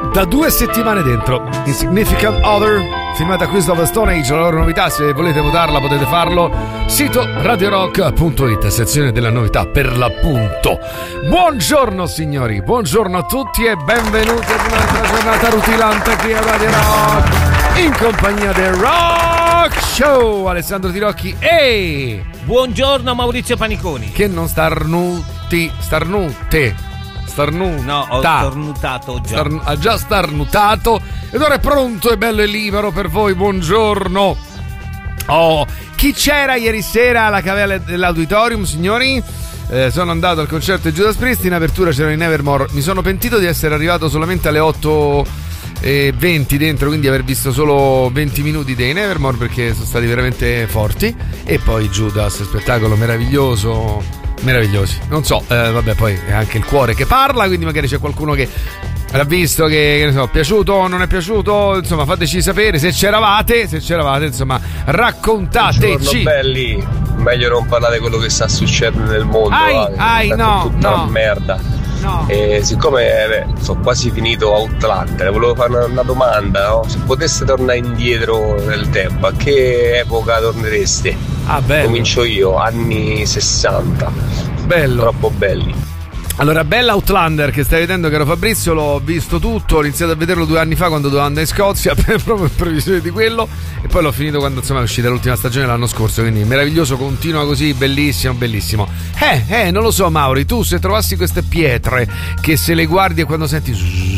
da 2 settimane dentro. Insignificant Other, firmata Queens Stone Age. La loro novità, se volete votarla potete farlo. Sito radiorock.it, sezione della novità per l'appunto. Buongiorno signori, buongiorno a tutti e benvenuti ad un'altra giornata rutilante qui a Radio Rock, in compagnia del Rock Show. Alessandro Tirocchi e... buongiorno Maurizio Paniconi. Che non starnute. No, ho starnutato già. Ha già starnutato ed ora è pronto e bello e libero per voi. Buongiorno. Oh, chi c'era ieri sera alla Cavella dell'Auditorium, signori? Sono andato al concerto di Judas Priest. In apertura c'erano i Nevermore. Mi sono pentito di essere arrivato solamente alle 8:20 dentro, quindi aver visto solo 20 minuti dei Nevermore, perché sono stati veramente forti. E poi Judas, spettacolo meravigliosi. Non so, vabbè, poi è anche il cuore che parla, quindi magari c'è qualcuno che l'ha visto, che ne so, piaciuto o non è piaciuto, insomma fateci sapere se c'eravate, insomma raccontateci. Buongiorno belli, meglio non parlare di quello che sta succedendo nel mondo. No, merda. no. E siccome sono quasi finito Outlander, volevo fare una domanda, no? Se poteste tornare indietro nel tempo, a che epoca tornereste? Bello. Comincio io, anni 60. Bello. Troppo belli. Allora, bella Outlander che stai vedendo, caro Fabrizio, l'ho visto tutto, ho iniziato a vederlo 2 anni fa quando dovevo andare in Scozia proprio in previsione di quello, e poi l'ho finito quando insomma è uscita l'ultima stagione l'anno scorso, quindi meraviglioso, continua così, bellissimo. Non lo so Mauri, tu se trovassi queste pietre che se le guardi e quando senti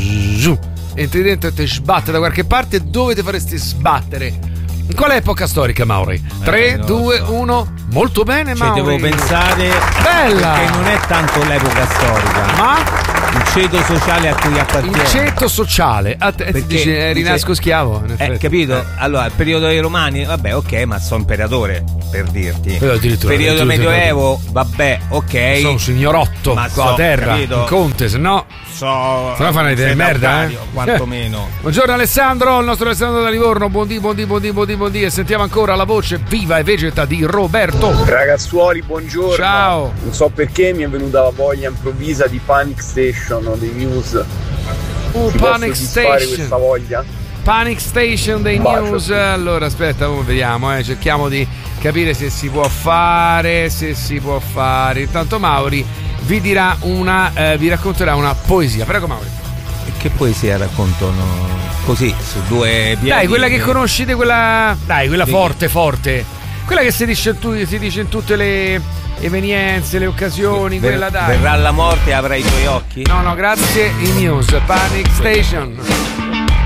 entri dentro e ti sbatte da qualche parte, dove ti faresti sbattere? In quale epoca storica, Mauri? 3, 2, 1. Molto bene, Mauri. Devo pensare. Bella! Che non è tanto l'epoca storica, ma il ceto sociale a cui appartiene. Il ceto sociale. Ti dice rinasco schiavo. Capito? Allora, il periodo dei Romani, vabbè, ok, ma sono imperatore, per dirti. Addirittura. Periodo medioevo, vabbè, ok. Sono un signorotto ma qua a terra, capito? un conte, se no fanno un'idea di merda, quantomeno. Buongiorno Alessandro, il nostro Alessandro da Livorno. Buondì. E sentiamo ancora la voce viva e vegeta di Roberto. Ragazzuoli, buongiorno. Ciao. Non so perché mi è venuta la voglia improvvisa di Panic Station dei News. Panic Station. Questa voglia? Panic Station dei News. Allora aspetta, vediamo, cerchiamo di capire se si può fare. Intanto Mauri vi racconterà una poesia. Prego Mauri. Che poesia raccontano così su 2 piedi? Dai, quella che conoscete, quella forte. Quella che si dice in tutte le evenienze, le occasioni, quella dai. Verrà la morte e avrai i tuoi occhi? No, grazie, i News. Panic Station.